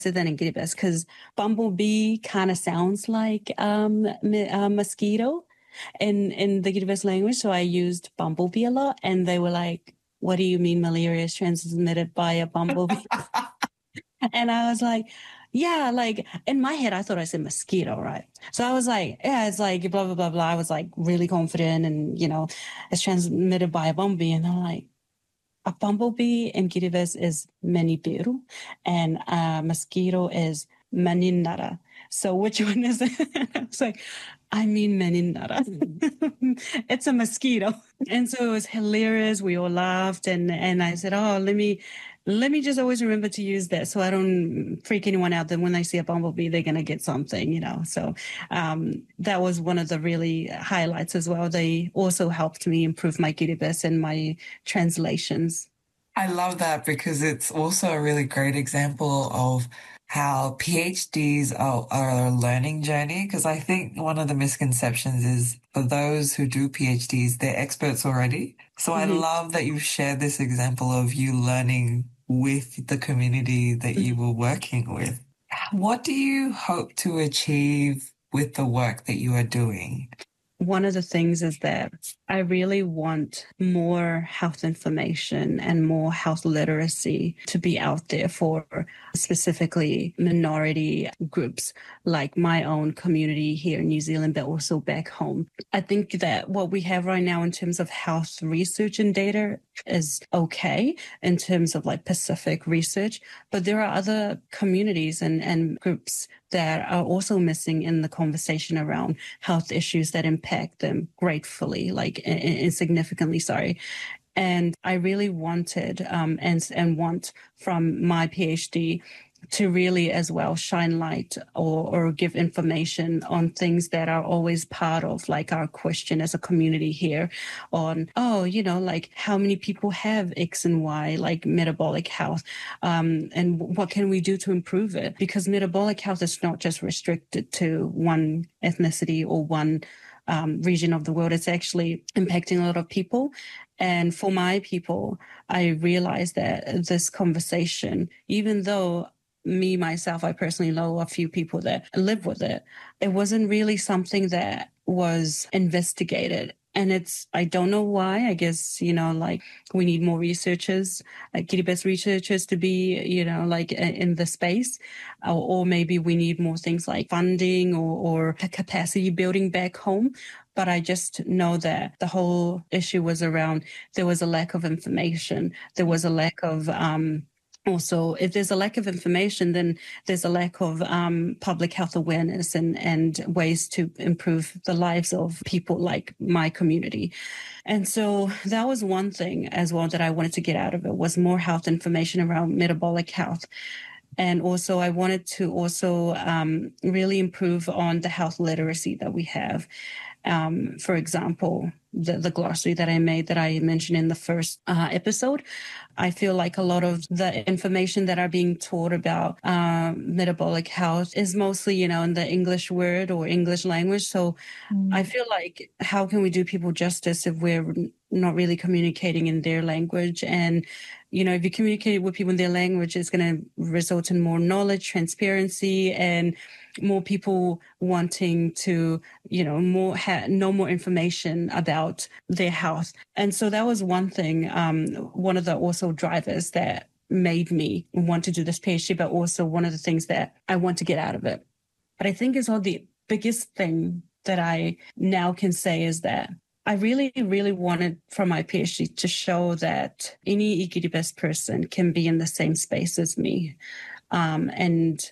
than in Kiribati because bumblebee kind of sounds like mosquito in the Kiribati language. So I used bumblebee a lot, and they were like, "What do you mean malaria is transmitted by a bumblebee?" And I was like, yeah, like in my head, I thought I said mosquito, right? So I was like, yeah, it's like blah, blah, blah, blah. I was like really confident and, it's transmitted by a bumblebee. And I'm like, a bumblebee in Kiribati is manipiru and a mosquito is maninara. So which one is it? It's like, I mean maninara. It's a mosquito. And so it was hilarious. We all laughed and I said, oh, let me just always remember to use that so I don't freak anyone out that when they see a bumblebee, they're going to get something. So that was one of the really highlights as well. They also helped me improve my Kiribati and my translations. I love that because it's also a really great example of how PhDs are a learning journey. Because I think one of the misconceptions is for those who do PhDs, they're experts already. So I love that you've shared this example of you learning with the community that you were working with. What do you hope to achieve with the work that you are doing? One of the things is that I really want more health information and more health literacy to be out there for specifically minority groups like my own community here in New Zealand, but also back home. I think that what we have right now in terms of health research and data is okay in terms of like Pacific research, but there are other communities and groups that are also missing in the conversation around health issues that impact them gratefully, like insignificantly, sorry. And I really wanted and want from my PhD to really as well shine light or give information on things that are always part of like our question as a community here on, like how many people have X and Y, like metabolic health, and what can we do to improve it? Because metabolic health is not just restricted to one ethnicity or one region of the world. It's actually impacting a lot of people. And for my people, I realized that this conversation, even though myself, I personally know a few people that live with it, it wasn't really something that was investigated. And I don't know why. I guess, like we need more researchers, like Kiribati researchers to be, like in the space, or maybe we need more things like funding or capacity building back home. But I just know that the whole issue was around, there was a lack of information. There was a lack of, also, if there's a lack of information, then there's a lack of public health awareness and ways to improve the lives of people like my community. And so that was one thing as well that I wanted to get out of it, was more health information around metabolic health. And also I wanted to also really improve on the health literacy that we have. For example, the glossary that I made that I mentioned in the first episode, I feel like a lot of the information that are being taught about metabolic health is mostly, in the English word or English language. So I feel like how can we do people justice if we're not really communicating in their language? And, if you communicate with people in their language, it's going to result in more knowledge, transparency, and more people wanting to, know more information about their health. And so that was one thing, one of the also drivers that made me want to do this PhD, but also one of the things that I want to get out of it. But I think is all the biggest thing that I now can say is that I really, really wanted from my PhD to show that any Kiribati person can be in the same space as me. And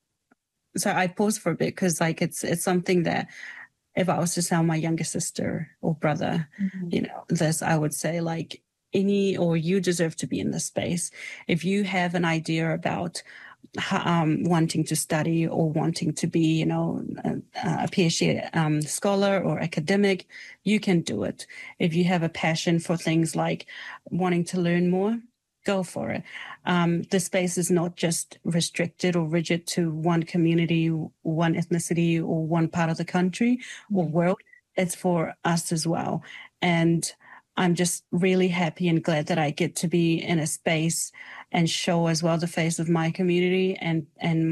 so I paused for a bit because it's something that if I was to tell my younger sister or brother, this, I would say like you deserve to be in this space. If you have an idea about wanting to study or wanting to be, a PhD scholar or academic, you can do it. If you have a passion for things like wanting to learn more, go for it. The space is not just restricted or rigid to one community, one ethnicity, or one part of the country or world. It's for us as well. And I'm just really happy and glad that I get to be in a space and show as well the face of my community and